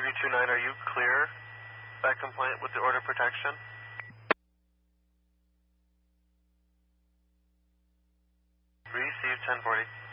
329, are you clear? Back compliant with the order of protection? Receive 1040.